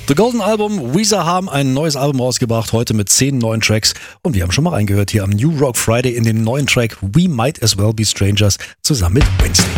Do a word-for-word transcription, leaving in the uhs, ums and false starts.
The Golden Album, Weezer haben ein neues Album rausgebracht, heute mit zehn neuen Tracks. Und wir haben schon mal reingehört hier am New Rock Friday in den neuen Track We Might As Well Be Strangers zusammen mit Wednesday.